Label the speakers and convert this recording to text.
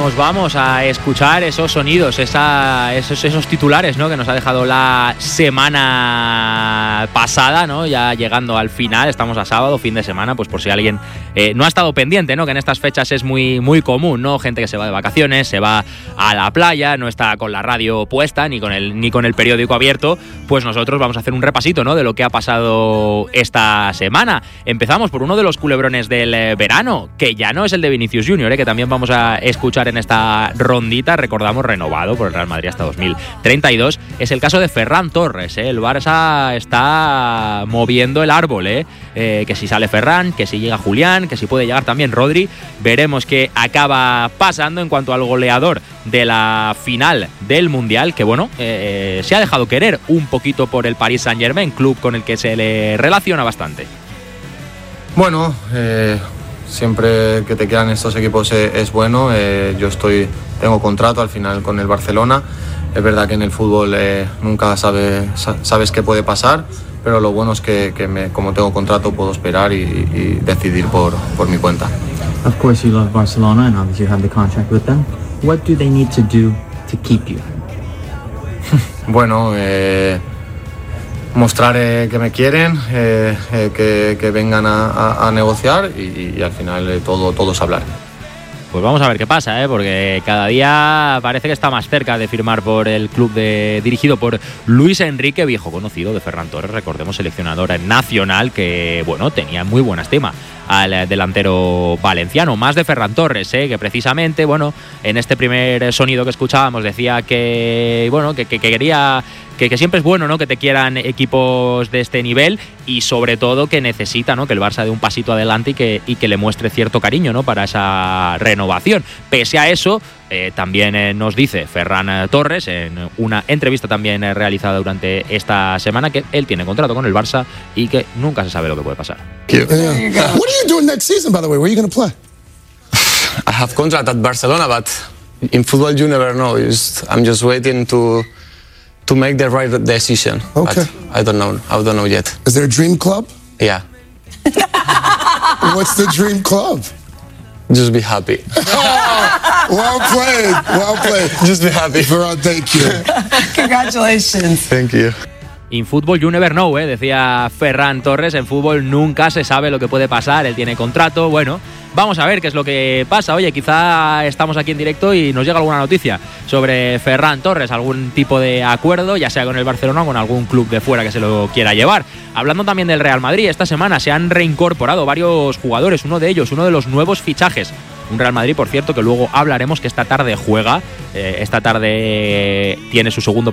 Speaker 1: nos vamos a escuchar esos sonidos, esos titulares, ¿no?, que nos ha dejado la semana pasada, ¿no? Ya llegando al final, estamos a sábado, fin de semana, pues por si alguien no ha estado pendiente, ¿no?, que en estas fechas es muy, muy común, ¿no? Gente que se va de vacaciones, se va a la playa, no está con la radio puesta ni con el periódico abierto. Pues nosotros vamos a hacer un repasito, ¿no?, de lo que ha pasado esta semana. Empezamos por uno de los culebrones del verano, que ya no es el de Vinicius Junior, que también vamos a escuchar en esta rondita, recordamos, renovado por el Real Madrid hasta 2032. Es el caso de Ferran Torres, El Barça está moviendo el árbol, que si sale Ferran, que si llega Julián, que si puede llegar también Rodri. Veremos qué acaba pasando en cuanto al goleador de la final del Mundial, que bueno, se ha dejado querer un poquito por el Paris Saint-Germain, club con el que se le relaciona bastante.
Speaker 2: Bueno, siempre que te quedan estos equipos es bueno. Yo tengo contrato al final con el Barcelona. Es verdad que en el fútbol nunca sabes qué puede pasar, pero lo bueno es que como tengo contrato puedo esperar y decidir por mi cuenta.
Speaker 3: Of course you love Barcelona and obviously you have the contract with them. What do they need to do to keep you?
Speaker 2: Bueno, mostrar que me quieren, que vengan a negociar y al final todo es hablar.
Speaker 1: Pues vamos a ver qué pasa, porque cada día parece que está más cerca de firmar por el club dirigido por Luis Enrique, viejo conocido de Ferran Torres, recordemos, seleccionador nacional, que bueno, tenía muy buena estima al delantero valenciano. Más de Ferran Torres, que precisamente, bueno, en este primer sonido que escuchábamos decía que bueno, que quería que siempre es bueno, ¿no?, que te quieran equipos de este nivel, y sobre todo que necesita, ¿no?, que el Barça dé un pasito adelante y que le muestre cierto cariño, ¿no?, para esa renovación. Pese a eso, también nos dice Ferran Torres en una entrevista también realizada durante esta semana que él tiene contrato con el Barça y que nunca se sabe lo que puede pasar.
Speaker 4: What are you doing next season, by the way? Where are you going to play?
Speaker 5: I have contract at Barcelona, but in football you never know. I'm just waiting to make the right decision.
Speaker 4: Okay.
Speaker 5: But I don't know yet.
Speaker 4: Is there a dream club?
Speaker 5: Yeah.
Speaker 4: What's the dream club?
Speaker 5: Just be happy.
Speaker 4: Oh, well played.
Speaker 5: Just be happy.
Speaker 4: Ferran, thank you.
Speaker 6: Congratulations.
Speaker 5: Thank you.
Speaker 1: In football you never know, decía Ferran Torres. En fútbol nunca se sabe lo que puede pasar. Él tiene contrato. Bueno, vamos a ver qué es lo que pasa. Oye, quizá estamos aquí en directo y nos llega alguna noticia sobre Ferran Torres, algún tipo de acuerdo, ya sea con el Barcelona o con algún club de fuera que se lo quiera llevar. Hablando también del Real Madrid, esta semana se han reincorporado varios jugadores, uno de ellos, uno de los nuevos fichajes. Un Real Madrid, por cierto, que luego hablaremos, que esta tarde juega. Esta tarde tiene su segundo